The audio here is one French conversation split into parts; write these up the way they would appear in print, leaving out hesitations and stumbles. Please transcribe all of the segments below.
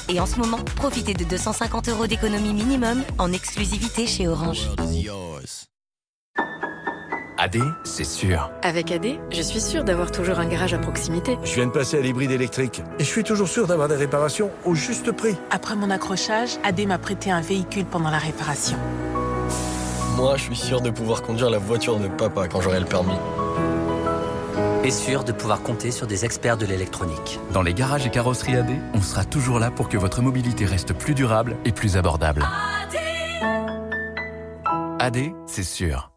Et en ce moment, profitez de 250 € d'économie minimum en exclusivité chez Orange. AD, c'est sûr. Avec AD, je suis sûre d'avoir toujours un garage à proximité. Je viens de passer à l'hybride électrique et je suis toujours sûr d'avoir des réparations au juste prix. Après mon accrochage, AD m'a prêté un véhicule pendant la réparation. Moi, je suis sûr de pouvoir conduire la voiture de papa quand j'aurai le permis. Et sûr de pouvoir compter sur des experts de l'électronique. Dans les garages et carrosseries AD, on sera toujours là pour que votre mobilité reste plus durable et plus abordable. AD, c'est sûr.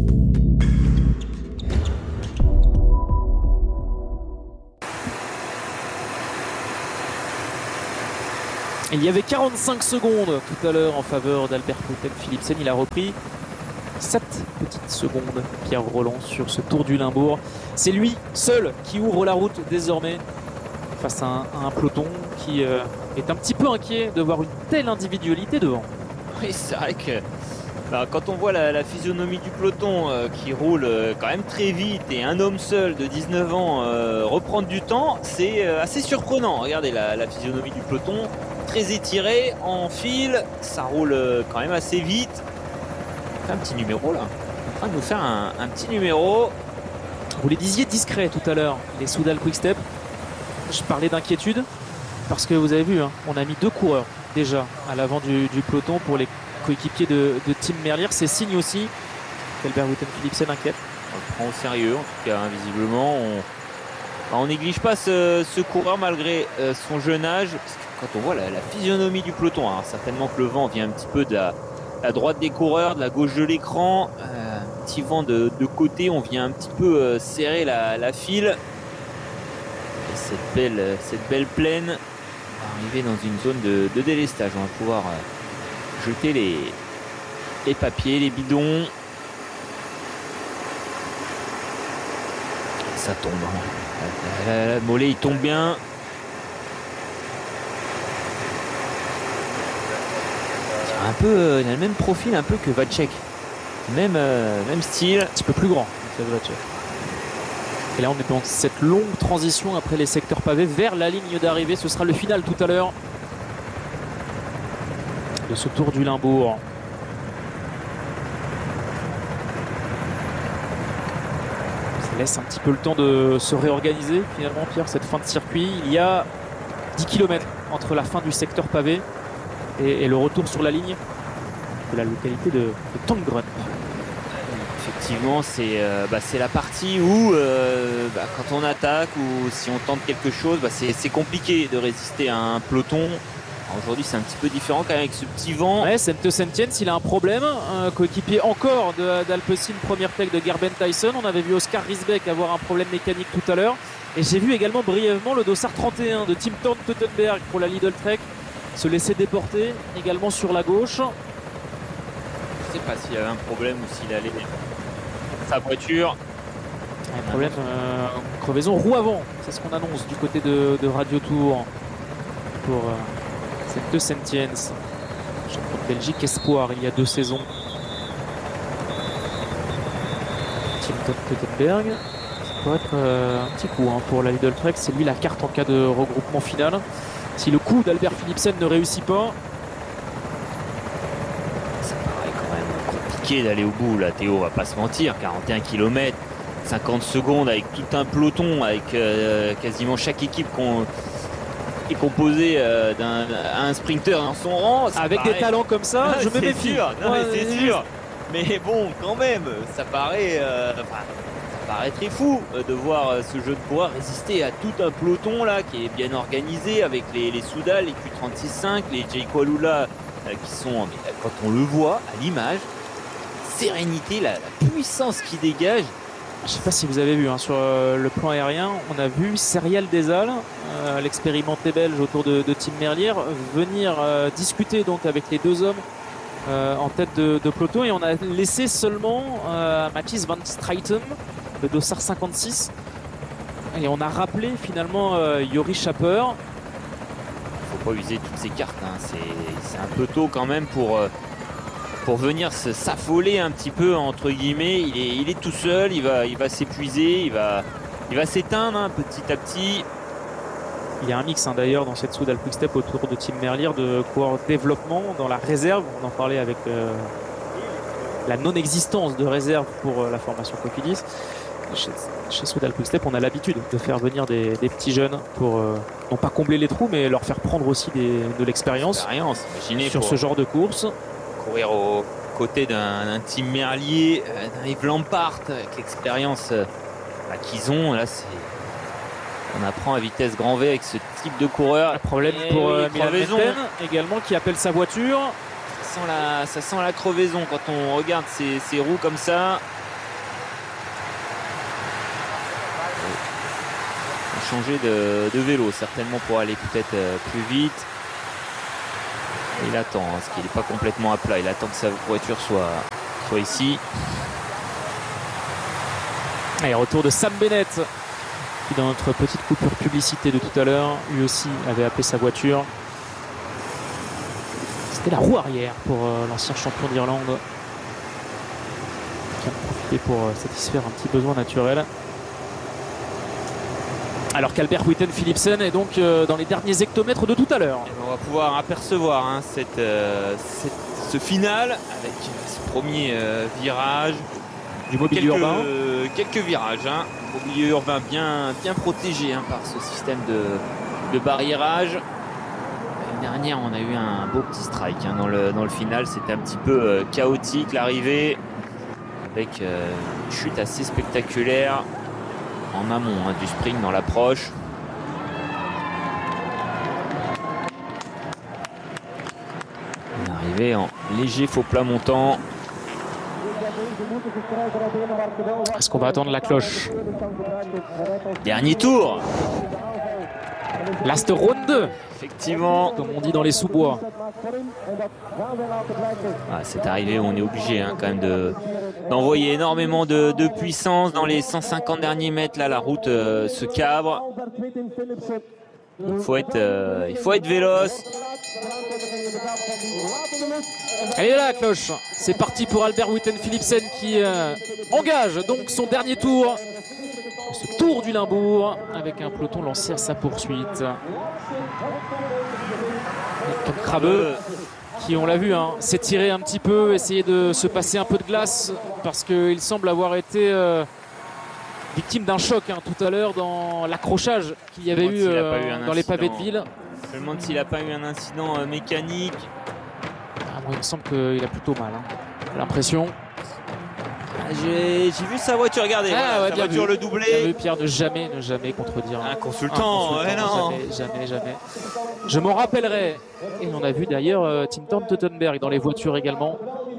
Il y avait 45 secondes tout à l'heure en faveur d'Albert Philipsen. Il a repris 7 petites secondes, Pierre Rolland, sur ce Tour du Limbourg. C'est lui seul qui ouvre la route désormais face à un peloton qui est un petit peu inquiet de voir une telle individualité devant. Oui, c'est vrai que quand on voit la physionomie du peloton qui roule quand même très vite et un homme seul de 19 ans reprendre du temps, c'est assez surprenant. Regardez la physionomie du peloton, très étiré, en fil, ça roule quand même assez vite. On fait un petit numéro là, en train de nous faire un petit numéro. Vous les disiez discret tout à l'heure, les Soudal Quick-Step. Je parlais d'inquiétude parce que vous avez vu, hein, on a mis 2 coureurs déjà à l'avant du peloton pour les coéquipiers de Tim Merlier. C'est signe aussi qu'Albert Philipsen inquiète. On le prend au sérieux en tout cas, hein, visiblement. On néglige pas ce coureur malgré son jeune âge. Parce que quand on voit la physionomie du peloton, hein, certainement que le vent vient un petit peu de la droite des coureurs, de la gauche de l'écran. Un petit vent de côté, on vient un petit peu serrer la file. Et cette belle plaine va arriver dans une zone de délestage. On va pouvoir jeter les papiers, les bidons. Ça tombe. Le mollet il tombe bien. Il a le même profil un peu que Vacek. Même style. Un petit peu plus grand que Vacek. Et là on est dans cette longue transition après les secteurs pavés vers la ligne d'arrivée. Ce sera le final tout à l'heure de ce Tour du Limbourg. Ça laisse un petit peu le temps de se réorganiser finalement, Pierre, cette fin de circuit. Il y a 10 km entre la fin du secteur pavé et le retour sur la ligne de la localité de Tongren. Effectivement, c'est la partie où quand on attaque ou si on tente quelque chose, c'est compliqué de résister à un peloton. Aujourd'hui, c'est un petit peu différent quand même avec ce petit vent. Ouais, Sente Sentiens, il a un problème. Un coéquipier encore d'Alpecin, première tech de Gerben Tyson. On avait vu Oscar Risbeck avoir un problème mécanique tout à l'heure. Et j'ai vu également brièvement le dossard 31 de Tim Thorn Teutenberg pour la Lidl Trek se laisser déporter également sur la gauche. Je ne sais pas s'il y avait un problème ou s'il allait sa voiture. Un problème, crevaison roue avant. C'est ce qu'on annonce du côté de Radio Tour pour Sente Sentiens, champion de Belgique espoir il y a 2 saisons. Tim Thorn Teutenberg. Ça pourrait être un petit coup pour la Lidl Trek. C'est lui la carte en cas de regroupement final. Si le coup d'Albert Philipsen ne réussit pas, ça paraît quand même compliqué d'aller au bout là, Théo, on va pas se mentir. 41 km, 50 secondes avec tout un peloton, avec quasiment chaque équipe qui est composée d'un sprinter dans son rang. Avec des talents comme ça, je me méfie. C'est sûr. Mais bon, quand même, ça paraît très fou de voir ce jeune coureur résister à tout un peloton là qui est bien organisé avec les Soudal, les Q36.5, les Jayco Alula qui sont, quand on le voit à l'image, sérénité, la puissance qui dégage. Je ne sais pas si vous avez vu sur le plan aérien, on a vu Serial Desal, l'expérimenté belge autour de Tim Merlier, venir discuter donc avec les 2 hommes en tête de peloton, et on a laissé seulement Mathis Van Straeten, le dossard 56, et on a rappelé finalement Yori Schapper. Faut pas user toutes ces cartes, c'est un peu tôt quand même pour venir s'affoler un petit peu entre guillemets. Il est tout seul, il va s'épuiser, il va s'éteindre petit à petit. Il y a un mix d'ailleurs dans cette Soudal Quick Step autour de Tim Merlier de coureurs développement dans la réserve. On en parlait avec la non-existence de réserve pour la formation Cofidis. Chez Soudal Quick Step, on a l'habitude de faire venir des petits jeunes pour non pas combler les trous, mais leur faire prendre aussi de l'expérience sur ce genre de course. Courir aux côtés d'un Tim Merlier, d'un Yves Lampart, avec l'expérience qu'ils ont. Là, on apprend à vitesse grand V avec ce type de coureur. Le problème pour Milan Venten également qui appelle sa voiture. Ça sent la crevaison quand on regarde ces roues comme ça. Changer de vélo certainement pour aller peut-être plus vite. Il attend parce qu'il n'est pas complètement à plat. Il attend que sa voiture soit ici. Et retour de Sam Bennett qui, dans notre petite coupure publicité de tout à l'heure, lui aussi avait appelé sa voiture. C'était la roue arrière pour l'ancien champion d'Irlande qui a profité pour satisfaire un petit besoin naturel. Alors qu'Albert Witten Philipsen est donc dans les derniers hectomètres de tout à l'heure. On va pouvoir apercevoir ce final avec ce premier virage. Du mobilier urbain. Quelques virages. Mobilier urbain bien protégé par ce système de barriérage. L'année dernière, on a eu un beau petit strike dans le final. C'était un petit peu chaotique l'arrivée avec une chute assez spectaculaire en amont du sprint dans l'approche. On est arrivé en léger faux plat montant. Est-ce qu'on va attendre la cloche? Dernier tour. Last round 2. Effectivement. Comme on dit dans les sous-bois. C'est arrivé, on est obligé quand même d'envoyer énormément de puissance dans les 150 derniers mètres. Là, la route se cabre. Il faut être véloce. Elle est là la cloche. C'est parti pour Albert Witten Philipsen qui engage donc son dernier tour. Ce tour du Limbourg avec un peloton lancé à sa poursuite. Comme Krabbe qui, on l'a vu, s'est tiré un petit peu, essayé de se passer un peu de glace parce qu'il semble avoir été victime d'un choc tout à l'heure dans l'accrochage qu'il y avait eu dans les pavés de ville. Je me demande s'il n'a pas eu un incident mécanique. Moi, il me semble qu'il a plutôt mal. J'ai l'impression. J'ai vu sa voiture, regardez, sa voiture le doublé. Bien vu, Pierre, ne jamais contredire un consultant. Jamais. Je m'en rappellerai. Et on a vu d'ailleurs Tim Tottenberg dans les voitures également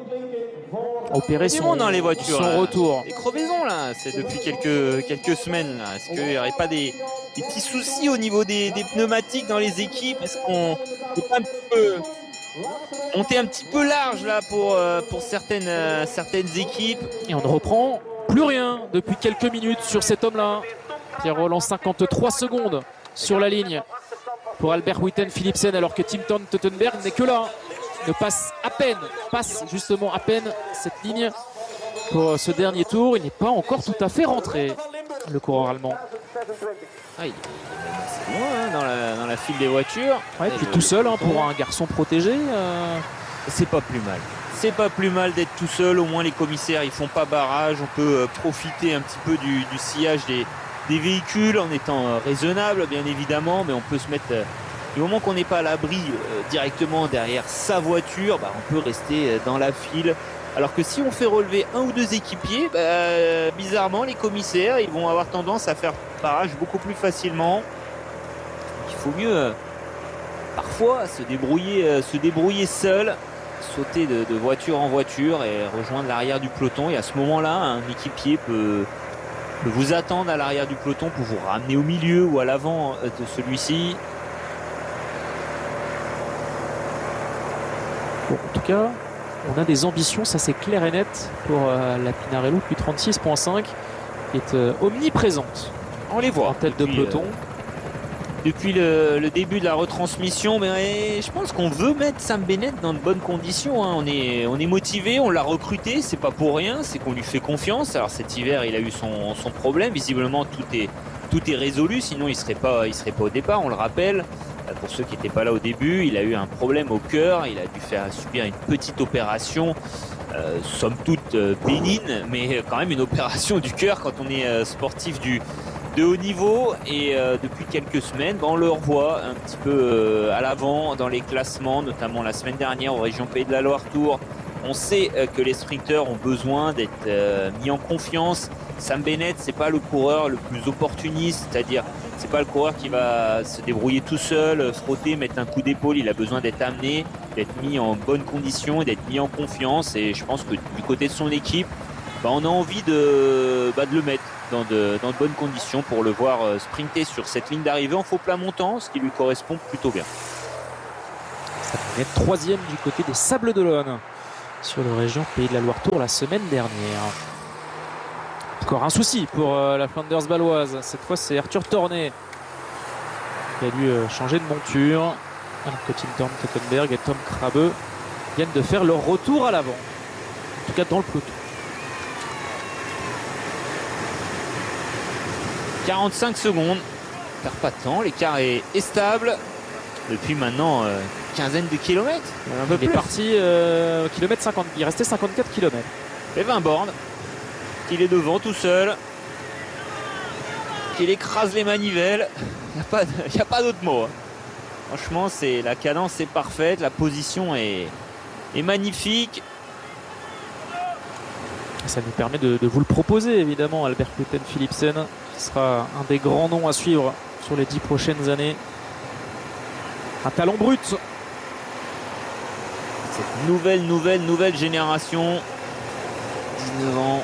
opérer son retour. Les crevaisons là, c'est depuis quelques semaines là. Est-ce qu'il n'y aurait pas des petits soucis au niveau des pneumatiques dans les équipes? Est-ce qu'on n'est pas un petit peu monter un petit peu large là pour certaines équipes? Et on ne reprend plus rien depuis quelques minutes sur cet homme-là. Pierre Roland, 53 secondes sur la ligne pour Albert Witten Philipsen, alors que Tim Tottenberg n'est que là. Ne passe justement à peine cette ligne pour ce dernier tour. Il n'est pas encore tout à fait rentré, le coureur allemand. Il est assez loin dans la file des voitures. Ouais, puis tout seul pour un garçon protégé. C'est pas plus mal. C'est pas plus mal d'être tout seul. Au moins les commissaires ils font pas barrage. On peut profiter un petit peu du sillage des véhicules en étant raisonnable bien évidemment, mais on peut se mettre du moment qu'on n'est pas à l'abri directement derrière sa voiture, on peut rester dans la file. Alors que si on fait relever un ou deux équipiers, bizarrement les commissaires ils vont avoir tendance à faire barrage beaucoup plus facilement. Il faut mieux parfois se débrouiller seul, sauter de voiture en voiture et rejoindre l'arrière du peloton. Et à ce moment-là, un équipier peut vous attendre à l'arrière du peloton pour vous ramener au milieu ou à l'avant de celui-ci. Bon, en tout cas, on a des ambitions, ça c'est clair et net pour la Pinarello, puis 36.5 qui est omniprésente. On les voit en tête de peloton. Depuis le début de la retransmission, mais je pense qu'on veut mettre Sam Bennett dans de bonnes conditions. On est motivé, on l'a recruté, c'est pas pour rien, c'est qu'on lui fait confiance. Alors cet hiver, il a eu son problème. Visiblement, tout est tout est résolu, sinon il serait pas au départ, on le rappelle. Pour ceux qui n'étaient pas là au début, il a eu un problème au cœur, il a dû subir une petite opération, somme toute bénigne, mais quand même une opération du cœur quand on est sportif de haut niveau. Et depuis quelques semaines, on le revoit un petit peu à l'avant dans les classements, notamment la semaine dernière aux régions Pays de la Loire Tour. On sait que les sprinteurs ont besoin d'être mis en confiance. Sam Bennett, c'est pas le coureur le plus opportuniste, c'est-à-dire c'est pas le coureur qui va se débrouiller tout seul, frotter, mettre un coup d'épaule. Il a besoin d'être amené, d'être mis en bonne condition, d'être mis en confiance. Et je pense que du côté de son équipe, on a envie de le mettre dans de bonnes conditions pour le voir sprinter sur cette ligne d'arrivée en faux plat montant, ce qui lui correspond plutôt bien. Ça peut être 3e du côté des Sables d'Olonne sur la région Pays de la Loire Tour la semaine dernière. Encore un souci pour la Flanders baloise. Cette fois, c'est Arthur Tornet qui a dû changer de monture. Alors que Tim Thorn-Kettenberg et Tom Krabbe viennent de faire leur retour à l'avant. En tout cas, dans le peloton. 45 secondes. On perd pas de temps. L'écart est stable. Depuis maintenant quinzaine de kilomètres. Il est parti kilomètre 50. Il restait 54 km. Et 20 bornes. Qu'il est devant tout seul, qu'il écrase les manivelles, il n'y a pas d'autre mot. Hein. Franchement, la cadence est parfaite, la position est magnifique. Ça nous permet de vous le proposer évidemment, Albert Kluten Philipsen, qui sera un des grands noms à suivre sur les 10 prochaines années. Un talent brut. Cette nouvelle génération, 19 ans.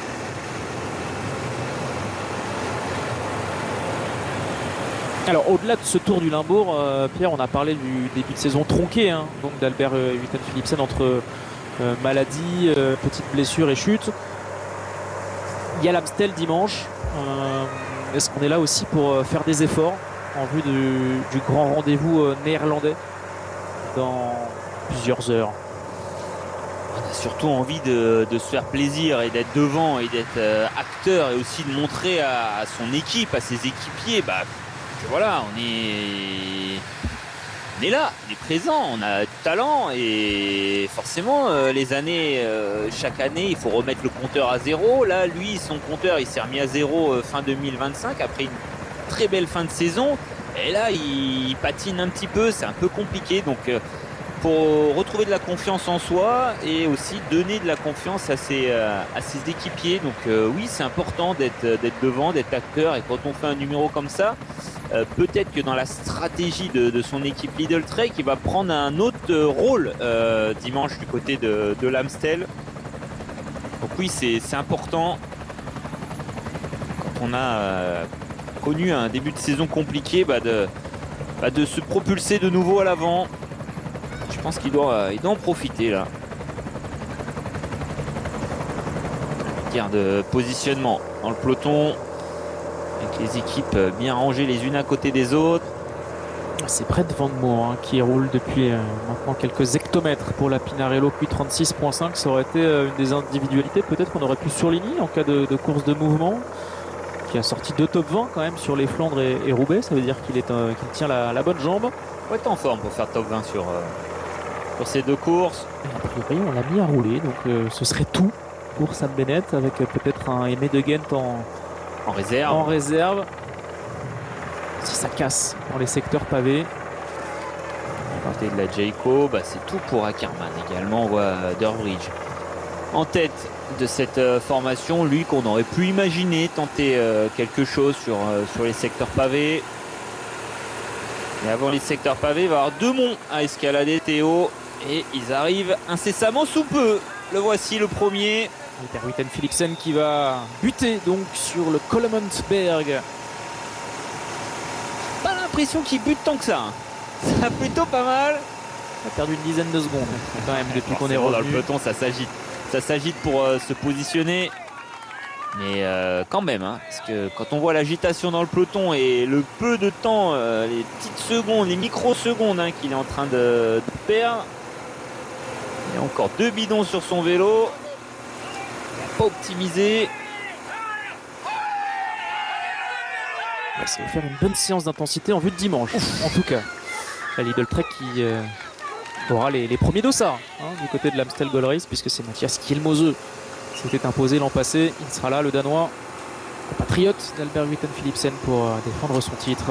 Alors au-delà de ce tour du Limbourg, Pierre, on a parlé du début de saison tronqué donc d'Albert Kluten Philipsen entre maladie, petite blessure et chute. Il y a l'Amstel dimanche. Est-ce qu'on est là aussi pour faire des efforts en vue du grand rendez-vous néerlandais dans plusieurs heures? On a surtout envie de se faire plaisir et d'être devant et d'être acteur et aussi de montrer à son équipe, à ses équipiers, voilà, on est là, on est présent, on a du talent et forcément chaque année il faut remettre le compteur à zéro. Là lui son compteur il s'est remis à zéro fin 2025 après une très belle fin de saison et là il patine un petit peu, c'est un peu compliqué donc pour retrouver de la confiance en soi et aussi donner de la confiance à ses équipiers. Donc oui, c'est important d'être devant, d'être acteur et quand on fait un numéro comme ça, peut-être que dans la stratégie de son équipe Lidl Trek, il va prendre un autre rôle dimanche du côté de l'Amstel. Donc oui, c'est important. Quand on a connu un début de saison compliqué, de se propulser de nouveau à l'avant. Je pense qu'il doit en profiter là. Guerre de positionnement dans le peloton. Avec les équipes bien rangées les unes à côté des autres. C'est Brett Van Moor qui roule depuis maintenant quelques hectomètres pour la Pinarello Q36.5. Ça aurait été une des individualités peut-être qu'on aurait pu surligner en cas de course de mouvement. Qui a sorti 2 top 20 quand même sur les Flandres et Roubaix. Ça veut dire qu'il tient la bonne jambe. Il faut être en forme pour faire top 20 sur ces 2 courses. Et a priori on l'a mis à rouler. Donc ce serait tout pour Sam Bennett avec peut-être un Aimé de Ghent en réserve. Si ça casse dans les secteurs pavés. Côté de la Jayco, c'est tout pour Ackermann. Également on voit Durbridge en tête de cette formation, lui qu'on aurait pu imaginer tenter quelque chose sur les secteurs pavés. Et avant les secteurs pavés, il va y avoir 2 monts à escalader, Théo, et ils arrivent incessamment sous peu. Le voici le premier. Kluten Philipsen qui va buter donc sur le Kolomontsberg. Pas l'impression qu'il bute tant que ça. Ça a plutôt pas mal. Il a perdu une dizaine de secondes quand même depuis qu'on est revenu. Dans le peloton, ça s'agite pour se positionner. Mais quand même, parce que quand on voit l'agitation dans le peloton et le peu de temps, les petites secondes, les microsecondes qu'il est en train de perdre. Il y a encore 2 bidons sur son vélo. Pas optimisé. Ça va faire une bonne séance d'intensité en vue de dimanche, en tout cas. La Lidl Trek qui aura les premiers dossards du côté de l'Amstel Gold Race, puisque c'est Mathias Kielmose qui s'était imposé l'an passé. Il sera là, le Danois, compatriote d'Albert Witten Philipsen, pour défendre son titre.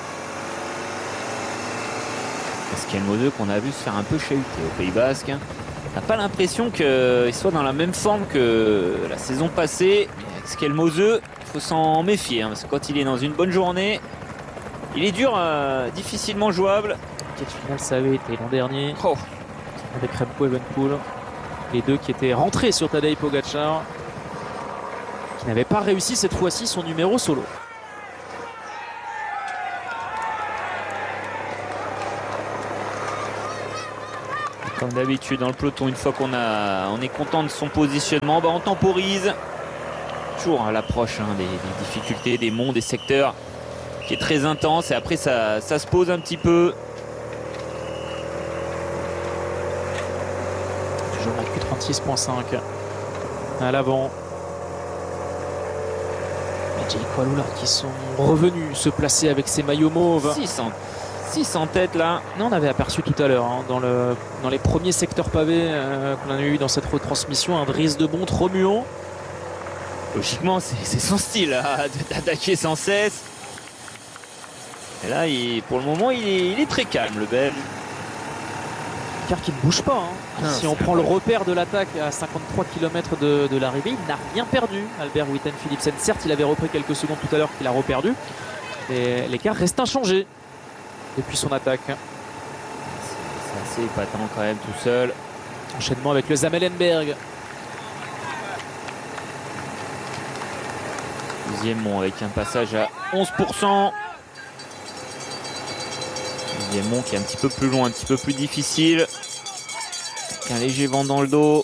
Kielmose qu'on a vu se faire un peu chahuter au Pays Basque. On n'a pas l'impression qu'il soit dans la même forme que la saison passée. Kielmose, il faut s'en méfier, parce que quand il est dans une bonne journée, il est dur, difficilement jouable. Quelle finale ça avait été l'an dernier avec Remco Evenepoel. Les deux qui étaient rentrés sur Tadej Pogacar, qui n'avait pas réussi cette fois-ci son numéro solo. Comme d'habitude dans le peloton, une fois qu'on est content de son positionnement, on temporise. Toujours à l'approche des difficultés, des monts, des secteurs, qui est très intense, et après ça se pose un petit peu. Toujours la Q36.5 à l'avant. Les Jay Qualula qui sont revenus se placer avec ses maillots mauves. 6 en tête là. On avait aperçu tout à l'heure dans les premiers secteurs pavés qu'on a eu dans cette retransmission, un Dries de Bondt remuant. Logiquement, c'est son style d'attaquer sans cesse. Et là, pour le moment, il est très calme, le Belge. Car qui ne bouge pas. Si on prend le repère de l'attaque à 53 km de l'arrivée, il n'a rien perdu. Albert Witten Philipsen, certes, il avait repris quelques secondes tout à l'heure qu'il a reperdu. Et l'écart reste inchangé depuis son attaque. C'est assez épatant quand même tout seul. Enchaînement avec le Zamelenberg. Deuxième mont avec un passage à 11%. Deuxième mont qui est un petit peu plus long, un petit peu plus difficile. Avec un léger vent dans le dos.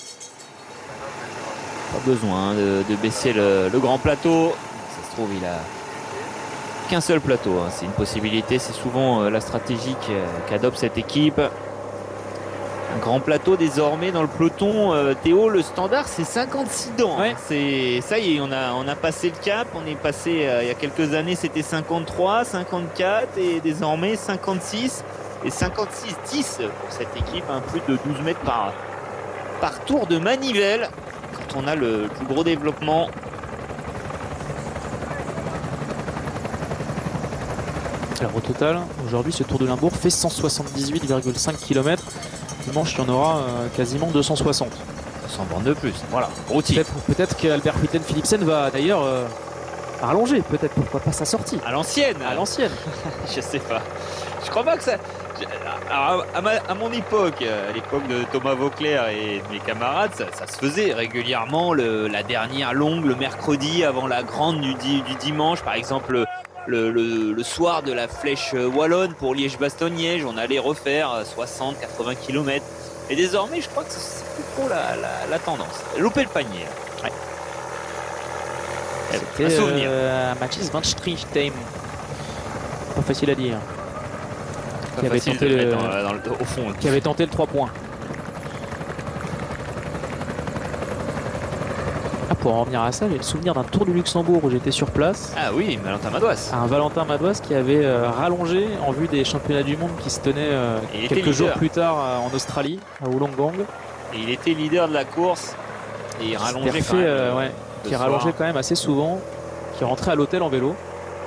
Pas besoin de baisser le grand plateau. Ça se trouve, il a qu'un seul plateau. C'est une possibilité, c'est souvent la stratégie qu'adopte cette équipe. Un grand plateau désormais dans le peloton. Théo, le standard c'est 56 dents. Ouais. Ça y est, on a passé le cap. On est passé il y a quelques années, c'était 53, 54 et désormais 56 et 56-10 pour cette équipe. Plus de 12 mètres par tour de manivelle quand on a le plus gros développement. Alors au total, aujourd'hui, ce Tour de Limbourg fait 178,5 km. Dimanche, il y en aura quasiment 260. 100 bornes de plus. Voilà, gros titre. Peut-être qu'Albert Witten Philipsen va d'ailleurs rallonger, peut-être, pourquoi pas, sa sortie. À l'ancienne. Je sais pas. Je crois pas que ça... Alors, à mon époque, à l'époque de Thomas Vauclair et de mes camarades, ça se faisait régulièrement la dernière longue, le mercredi avant la grande du dimanche. Par exemple, le soir de la flèche wallonne pour Liège-Bastogne-Liège, on allait refaire 60-80 km. Et désormais, je crois que c'est plus trop la tendance. Louper le panier. Ouais. C'était un souvenir. Mathis Van Strichtheim. Pas facile à dire. Qui avait tenté au fond. Qui avait tenté le 3 points. Pour en revenir à ça, j'ai le souvenir d'un Tour du Luxembourg où j'étais sur place. Ah oui, Valentin Madouas. Un Valentin Madouas qui avait rallongé en vue des championnats du monde qui se tenaient quelques jours plus tard en Australie, à Wollongong. Et il était leader de la course. Et il rallongeait quand même. Qui rallongeait quand même assez souvent. Qui rentrait à l'hôtel en vélo.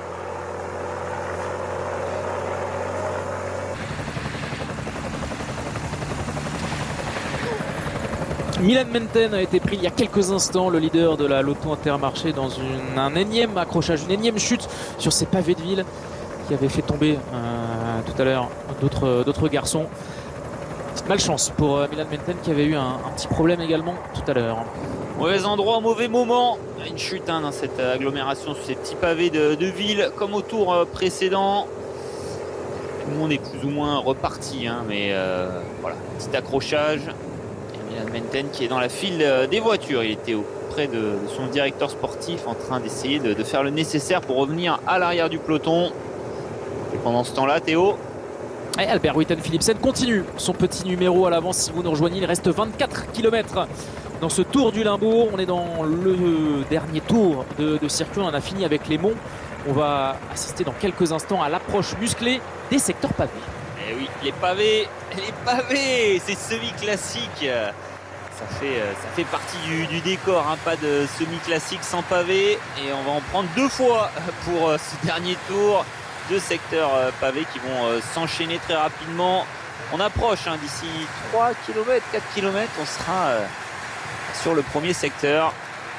Milan Menten a été pris il y a quelques instants, le leader de la Lotto Intermarché, dans un énième accrochage, une énième chute sur ses pavés de ville qui avait fait tomber tout à l'heure d'autres garçons. Petite malchance pour Milan Menten qui avait eu un petit problème également tout à l'heure. Mauvais endroit, mauvais moment. Une chute dans cette agglomération, sur ces petits pavés de ville, comme au tour précédent. Tout le monde est plus ou moins reparti, mais voilà, petit accrochage. Milan Menten qui est dans la file des voitures. Il était auprès de son directeur sportif en train d'essayer de faire le nécessaire pour revenir à l'arrière du peloton. Et pendant ce temps-là, Théo, et Albert Witten Philipsen continue son petit numéro à l'avance. Si vous nous rejoignez, il reste 24 km dans ce Tour du Limbourg. On est dans le dernier tour de circuit. On en a fini avec les monts On va assister dans quelques instants à l'approche musclée des secteurs pavés. Et oui, les pavés, c'est semi-classique. Ça fait partie du décor, hein. Pas de semi-classique sans pavé. Et on va en prendre 2 fois pour ce dernier tour. 2 secteurs pavés qui vont s'enchaîner très rapidement. On approche, hein, d'ici 3 km, 4 km, on sera sur le premier secteur.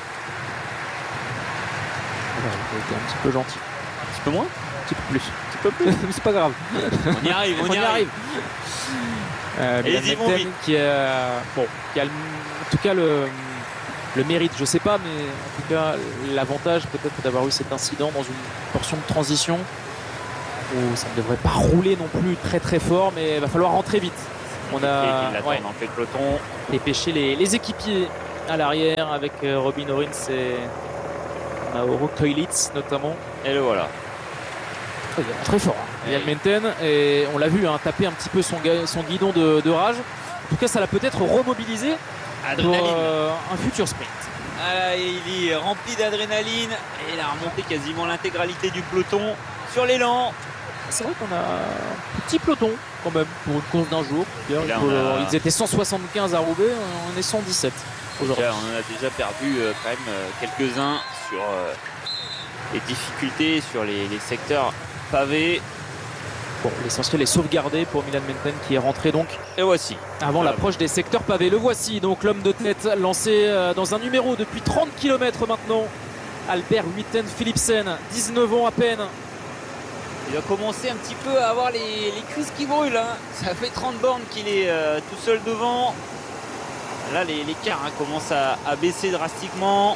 Il a été un petit peu gentil. Un petit peu moins, Un petit peu plus. Mais c'est pas grave. on y arrive, On y arrive. Et ils y vont vite. Qui a en tout cas le mérite, je sais pas, mais en tout cas l'avantage peut-être d'avoir eu cet incident dans une portion de transition où ça ne devrait pas rouler non plus très très fort, mais il va falloir rentrer vite. On a en fait le peloton. dépêché les équipiers à l'arrière avec Robin Orins et Mauro Toilitz notamment. Et le voilà. Il est très fort, Liam Menten, et on l'a vu, hein, taper un petit peu son guidon de rage. En tout cas, ça l'a peut-être remobilisé pour un futur sprint. Ah, il est rempli d'adrénaline et il a remonté quasiment l'intégralité du peloton sur l'élan. C'est vrai qu'on a un petit peloton quand même pour une course d'un jour. Ils étaient 175 à Roubaix, on est 117 aujourd'hui. On en a déjà perdu quand même quelques-uns sur les difficultés sur les secteurs pavés. Bon, l'essentiel est sauvegardé pour Milan Menten qui est rentré donc. Et voici. Avant l'approche des secteurs pavés. Le voici donc, l'homme de tête lancé dans un numéro depuis 30 km maintenant. Albert Huiten Philipsen, 19 ans à peine. Il a commencé un petit peu à avoir les cuisses qui brûlent, hein. Ça fait 30 bornes qu'il est tout seul devant. Là, l'écart commence à baisser drastiquement.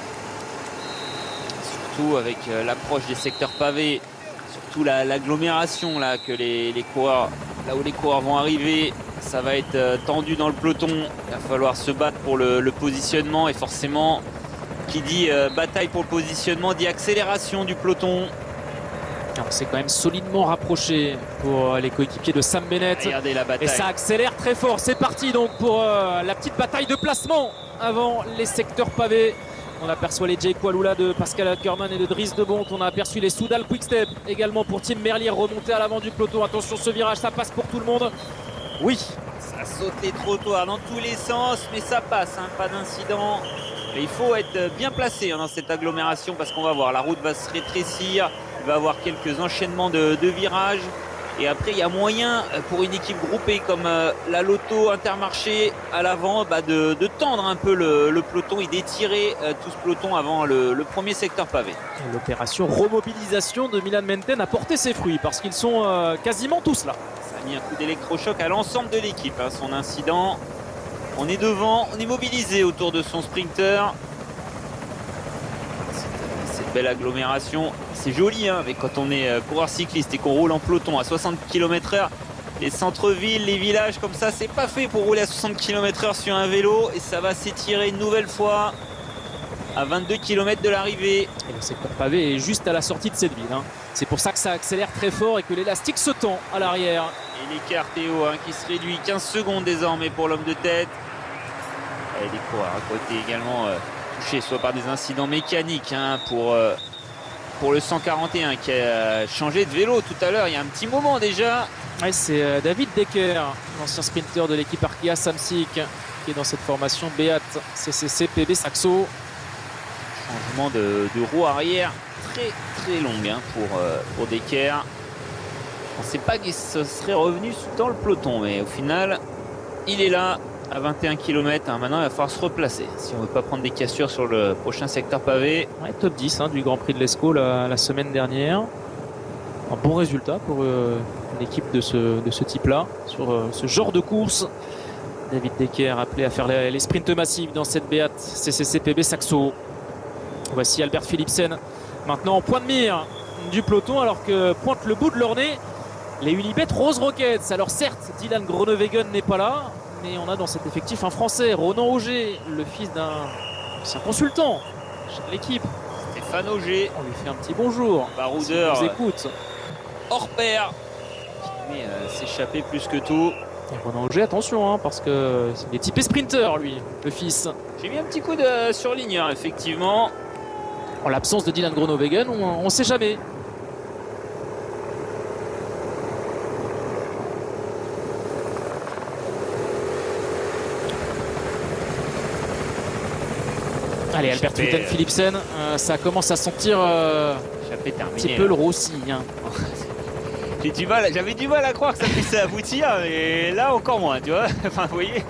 Surtout avec l'approche des secteurs pavés. Surtout l'agglomération là, que les coureurs, là où les coureurs vont arriver. Ça va être tendu dans le peloton. Il va falloir se battre pour le positionnement. Et forcément, qui dit bataille pour le positionnement, dit accélération du peloton. C'est quand même solidement rapproché pour les coéquipiers de Sam Bennett. Regardez la bataille. Et ça accélère très fort. C'est parti donc pour la petite bataille de placement avant les secteurs pavés. On aperçoit les Jake Walula de Pascal Ackermann et de Dries de Bondt. On a aperçu les Soudal Quickstep également pour Tim Merlier remonté à l'avant du peloton. Attention, ce virage, ça passe pour tout le monde. Oui. Ça saute les trottoirs dans tous les sens, mais ça passe, hein, pas d'incident. Mais il faut être bien placé dans cette agglomération parce qu'on va voir, la route va se rétrécir. Il va y avoir quelques enchaînements de virages. Et après, il y a moyen pour une équipe groupée comme la Lotto Intermarché à l'avant de tendre un peu le peloton et d'étirer tout ce peloton avant le premier secteur pavé. L'opération remobilisation de Milan Menten a porté ses fruits parce qu'ils sont quasiment tous là. Ça a mis un coup d'électrochoc à l'ensemble de l'équipe, hein, son incident. On est devant, on est mobilisé autour de son sprinter. Cette belle agglomération, c'est joli, hein, mais quand on est coureur cycliste et qu'on roule en peloton à 60 km/h, les centres-villes, les villages comme ça, c'est pas fait pour rouler à 60 km/h sur un vélo et ça va s'étirer une nouvelle fois à 22 km de l'arrivée. Et le secteur pavé est juste à la sortie de cette ville, hein. C'est pour ça que ça accélère très fort et que l'élastique se tend à l'arrière. Et l'écart Théo, hein, qui se réduit 15 secondes désormais pour l'homme de tête. Et les coureurs à côté également touchés soit par des incidents mécaniques, hein, pour le 141 qui a changé de vélo tout à l'heure il y a un petit moment déjà. Ouais, c'est David Decker, l'ancien sprinter de l'équipe Arkea Samsic, qui est dans cette formation Beat CCC PB Saxo. Changement de roue arrière très très longue, hein, pour Decker. On ne sait pas qu'il se serait revenu dans le peloton, mais au final il est là à 21 km, hein. Maintenant il va falloir se replacer si on ne veut pas prendre des cassures sur le prochain secteur pavé. Ouais, top 10, hein, du Grand Prix de l'Escaut la semaine dernière. Un bon résultat pour une équipe de ce type-là sur ce genre de course. David Decker appelé à faire les sprints massifs dans cette Beat CCC PB Saxo. Voici Albert Philipsen maintenant en point de mire du peloton alors que pointe le bout de leur nez les Unibet Rose Rockets. Alors certes, Dylan Groenewegen n'est pas là, mais on a dans cet effectif un Français, Ronan Auger, le fils d'un consultant chez l'équipe. Stéphane Auger. On lui fait un petit bonjour. Baroudeur. Si il nous écoute. Hors pair. Qui aimait s'échapper plus que tout. Et Ronan Auger, attention, hein, parce que il est typé sprinter, lui, le fils. J'ai mis un petit coup de surligneur, effectivement. En l'absence de Dylan Groenewegen, on ne sait jamais. Allez, Albert Hutten Philipsen, ça commence à sentir un petit peu le roussi. Hein. J'avais du mal à croire que ça puisse aboutir, mais là encore moins, tu vois. Enfin, vous voyez.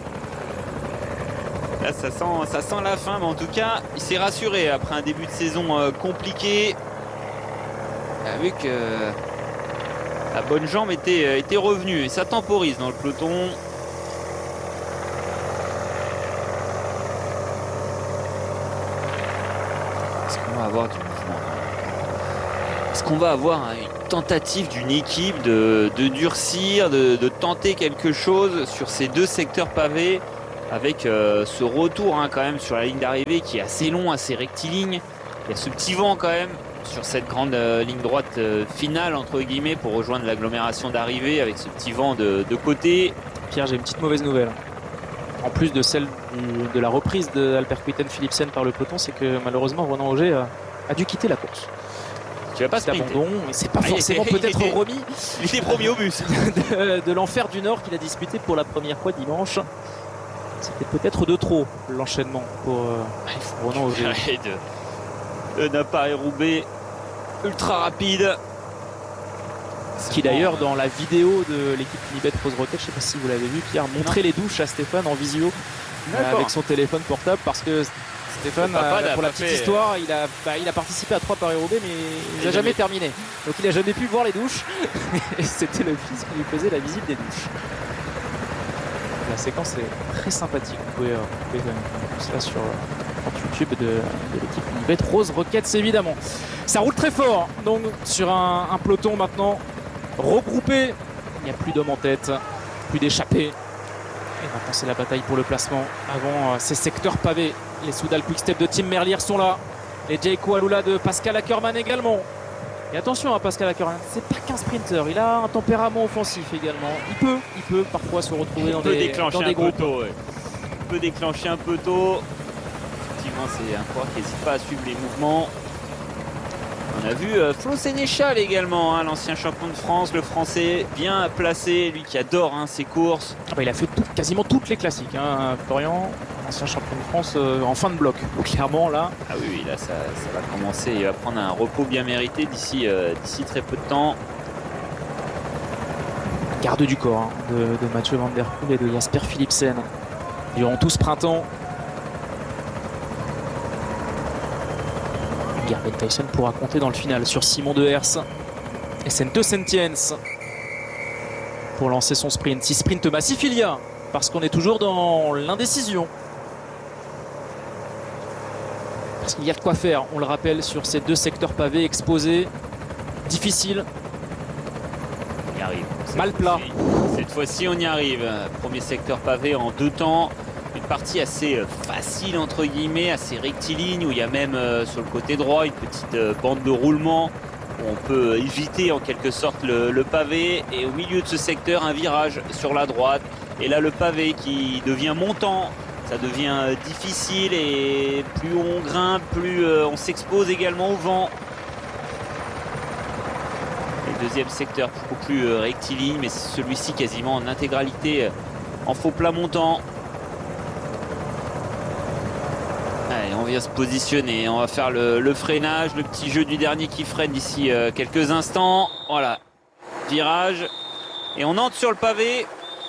Là, ça sent la fin, mais en tout cas, il s'est rassuré après un début de saison compliqué. Il a vu que la bonne jambe était revenue et ça temporise dans le peloton. Est-ce qu'on va avoir du mouvement? Est-ce qu'on va avoir une tentative d'une équipe de durcir, de tenter quelque chose sur ces deux secteurs pavés avec ce retour quand même sur la ligne d'arrivée qui est assez long, assez rectiligne. Il y a ce petit vent quand même sur cette grande ligne droite finale entre guillemets pour rejoindre l'agglomération d'arrivée avec ce petit vent de côté. Pierre, j'ai une petite mauvaise nouvelle. En plus de celle de la reprise de Albert Hutten Philipsen par le peloton, c'est que malheureusement Ronan Auger a dû quitter la course. Tu vas pas sprinter. C'est pas forcément peut-être remis. Il était promis au bus. de l'enfer du Nord qu'il a disputé pour la première fois dimanche. C'était peut-être de trop l'enchaînement pour Ronan Auger. Un appareil Roubaix ultra rapide. Qui d'ailleurs dans la vidéo de l'équipe Unibet Rose Rocket, je ne sais pas si vous l'avez vu, Pierre montrait les douches à Stéphane en visio avec son téléphone portable parce que Stéphane, pour la petite histoire, il a participé à 3 Paris-Roubaix mais il n'a jamais terminé. Donc il n'a jamais pu voir les douches et c'était le fils qui lui faisait la visite des douches. La séquence est très sympathique. Vous pouvez voir cela sur YouTube de l'équipe Unibet Rose Rockets évidemment. Ça roule très fort donc sur un peloton maintenant regroupé. Il n'y a plus d'hommes en tête, plus d'échappés. Et maintenant c'est la bataille pour le placement avant ces secteurs pavés. Les Soudal Quick-Step de Tim Merlier sont là. Les Jayco Alula de Pascal Ackermann également. Et attention à Pascal Ackermann, c'est pas qu'un sprinter, il a un tempérament offensif également. Il peut parfois se retrouver dans des groupes. Il peut déclencher un peu tôt. Effectivement, c'est un coureur qui n'hésite pas à suivre les mouvements. On a vu Flo Sénéchal également, l'ancien champion de France, le français, bien placé, lui qui adore ses courses. Il a fait quasiment toutes les classiques, Florian, ancien champion de France en fin de bloc. Donc, clairement là. Ah oui, là ça va commencer, il va prendre un repos bien mérité d'ici très peu de temps. Garde du corps de Mathieu Van Der Poel et de Jasper Philipsen durant tout ce printemps. Ben Tyson pourra compter dans le final sur Simon Dehers et Sente Sentiens pour lancer son sprint. Si sprint massif il y a, parce qu'on est toujours dans l'indécision. Parce qu'il y a de quoi faire, on le rappelle, sur ces deux secteurs pavés exposés, difficiles. On y arrive. Mal plat. Cette fois-ci on y arrive. Premier secteur pavé en 2 temps. Une partie assez facile entre guillemets, assez rectiligne où il y a même sur le côté droit une petite bande de roulement où on peut éviter en quelque sorte le pavé, et au milieu de ce secteur un virage sur la droite et là le pavé qui devient montant, ça devient difficile et plus on grimpe, plus on s'expose également au vent. Le deuxième secteur beaucoup plus rectiligne, mais celui-ci quasiment en intégralité en faux plat montant. Allez, on vient se positionner, on va faire le freinage, le petit jeu du dernier qui freine d'ici quelques instants. Voilà, virage et on entre sur le pavé.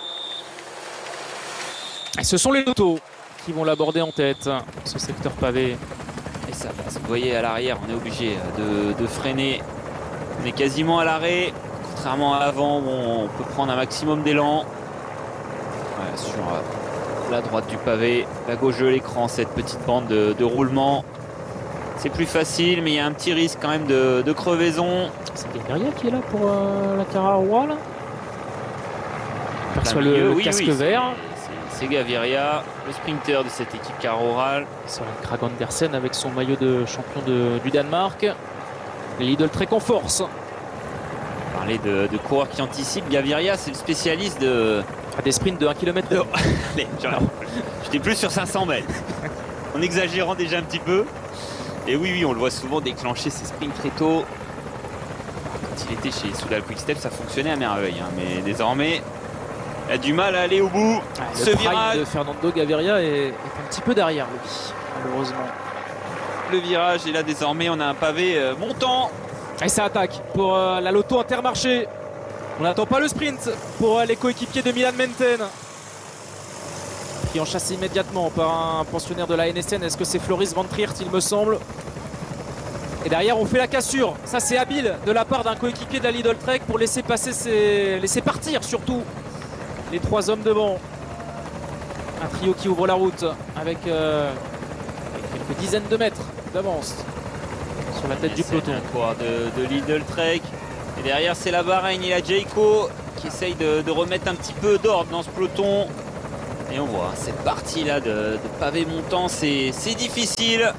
Et ce sont les autos qui vont l'aborder en tête, ce secteur pavé. Et ça passe, vous voyez à l'arrière, on est obligé de freiner. On est quasiment à l'arrêt, contrairement à avant où on peut prendre un maximum d'élan. Voilà, sur la droite du pavé, la gauche de l'écran, cette petite bande de roulement. C'est plus facile, mais il y a un petit risque quand même de crevaison. C'est Gaviria qui est là pour la Carrara là. On perçoit le casque vert. C'est Gaviria, le sprinter de cette équipe Carrara. Søren Kragh Andersen avec son maillot de champion du Danemark. Lidl Trek en force. Parler de coureurs qui anticipent. Gaviria, c'est le spécialiste de... des sprints de 1 km. Allez, j'étais plus sur 500 mètres. En exagérant déjà un petit peu. Et oui, on le voit souvent déclencher ses sprints très tôt. Quand il était chez Soudal Quick-Step, ça fonctionnait à merveille. Mais désormais, il a du mal à aller au bout. Ce virage de Fernando Gaviria est un petit peu derrière lui. malheureusement. Le virage et là désormais on a un pavé montant. Et ça attaque pour la Lotto Intermarché. On n'attend pas le sprint pour les coéquipiers de Milan Menten. Qui en chasse immédiatement par un pensionnaire de la NSN. Est-ce que c'est Floris Van Triert, il me semble? Et derrière on fait la cassure. Ça c'est habile de la part d'un coéquipier de la Lidl Trek pour laisser partir surtout les 3 hommes devant. Un trio qui ouvre la route avec quelques dizaines de mètres d'avance sur la tête du peloton. De Lidl Trek. Et derrière c'est la Bahreïn et la Jayco qui essayent de remettre un petit peu d'ordre dans ce peloton. Et on voit cette partie là de pavé montant, c'est difficile.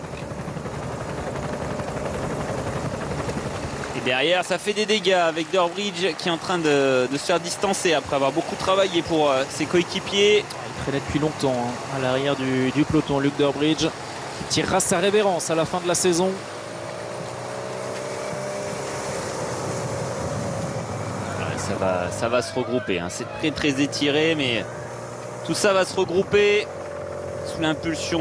Et derrière ça fait des dégâts avec Durbridge qui est en train de se faire distancer après avoir beaucoup travaillé pour ses coéquipiers. Il traînait depuis longtemps à l'arrière du peloton. Luke Durbridge tirera sa révérence à la fin de la saison. Ça va se regrouper, hein. C'est très très étiré, mais tout ça va se regrouper sous l'impulsion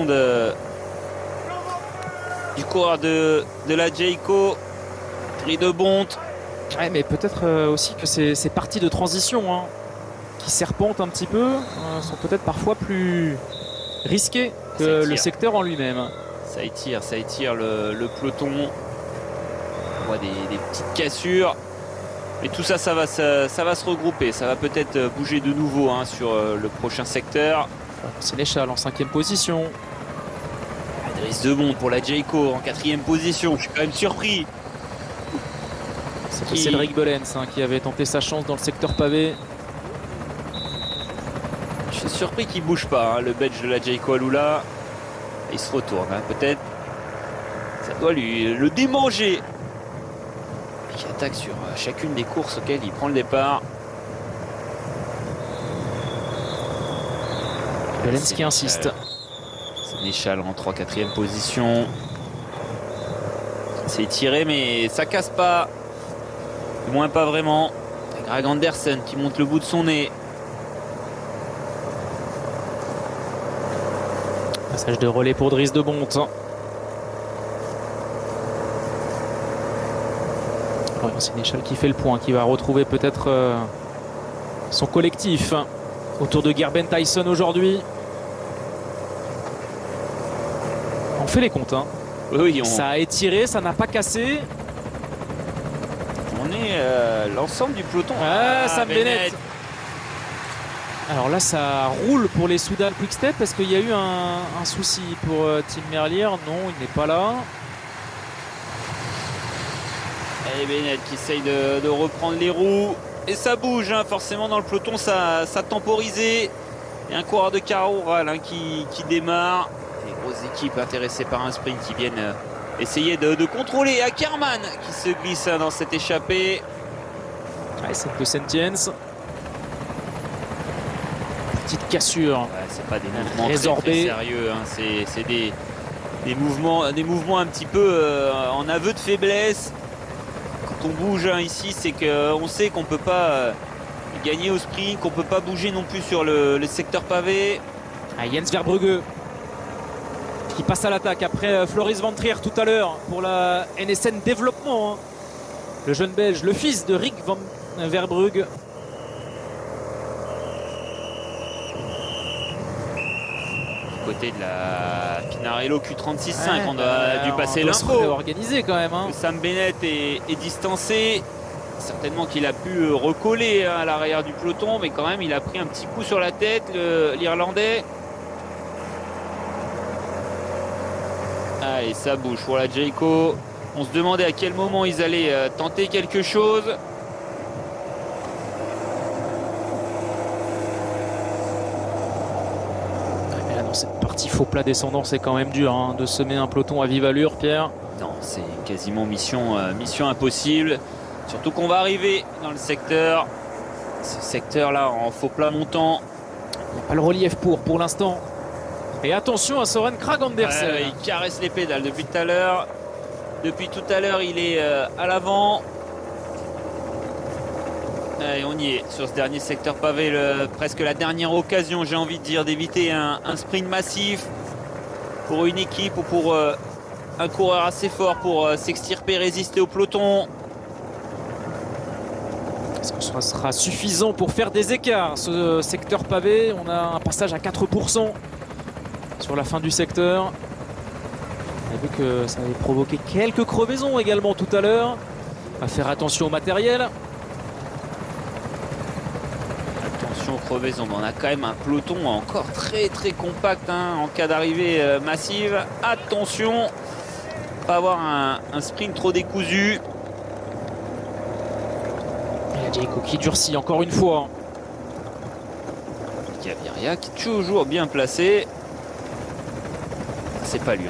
du coureur de la Jayco, Dries de Bondt. Ouais, mais peut-être aussi que ces parties de transition qui serpentent un petit peu sont peut-être parfois plus risquées que le secteur en lui-même. Ça étire le peloton. On voit des petites cassures. Et tout ça, ça va se regrouper. Ça va peut-être bouger de nouveau sur le prochain secteur. Sénéchal en 5e position. Dries de Bondt pour la Jayco en 4e position. Je suis quand même surpris. C'est Cédric Belens qui avait tenté sa chance dans le secteur pavé. Je suis surpris qu'il ne bouge pas, le Belge de la Jayco Alula. Il se retourne, peut-être. Ça doit le démanger. Qui attaque sur chacune des courses auxquelles il prend le départ. Belens qui insiste. Sénéchal en 3-4e position. C'est tiré mais ça casse pas. Du moins pas vraiment. Greg Andersen qui monte le bout de son nez. Passage de relais pour Dries de Bondt. Sénéchal qui fait le point, qui va retrouver peut-être son collectif autour de Gerben Tyson aujourd'hui. On fait les comptes. Oui, ça a étiré, ça n'a pas cassé. On est l'ensemble du peloton. Sam Bennett. Alors là, ça roule pour les Soudal Quick-Step. Est-ce qu'il y a eu un souci pour Tim Merlier? Non, il n'est pas là. Et Bennett qui essaye de reprendre les roues. Et ça bouge, forcément dans le peloton, ça temporisé. Et un coureur de Caroral qui démarre. Des grosses équipes intéressées par un sprint qui viennent essayer de contrôler. Ackermann qui se glisse dans cette échappée. C'est de Saint-Jens. Petite cassure. C'est pas des mouvements très sérieux. C'est des mouvements un petit peu en aveu de faiblesse. Quand on bouge ici, c'est qu'on sait qu'on peut pas gagner au sprint, qu'on peut pas bouger non plus sur le secteur pavé. Jens Verbrugge qui passe à l'attaque après Floris Van Trier tout à l'heure pour la NSN Développement. Le jeune Belge, le fils de Rick Van Verbrugge. Côté de la Pinarello Q36.5, on a dû passer l'info. Organisé quand même. Sam Bennett est distancé. Certainement qu'il a pu recoller à l'arrière du peloton, mais quand même il a pris un petit coup sur la tête, l'Irlandais. Et ça bouge pour la Jayco. On se demandait à quel moment ils allaient tenter quelque chose. Dans cette partie faux plat descendant, c'est quand même dur de semer un peloton à vive allure, Pierre. Non, c'est quasiment mission impossible. Surtout qu'on va arriver dans le secteur. Ce secteur-là en faux plat montant. Il n'y a pas le relief pour l'instant. Et attention à Søren Kragh Andersen. Il caresse les pédales depuis tout à l'heure. Depuis tout à l'heure, il est à l'avant. Et on y est sur ce dernier secteur pavé, presque la dernière occasion, j'ai envie de dire, d'éviter un sprint massif. pour une équipe ou pour un coureur assez fort pour s'extirper, résister au peloton. Est-ce que ce sera suffisant pour faire des écarts, ce secteur pavé? On a un passage à 4% sur la fin du secteur. On a vu que ça avait provoqué quelques crevaisons également tout à l'heure. On va faire attention au matériel. Attention aux crevaisons, mais on a quand même un peloton encore très très compact en cas d'arrivée massive. Attention, pas avoir un sprint trop décousu. Il y a Jayco qui durcit encore une fois. Gaviria qui est toujours bien placé. C'est pas lui.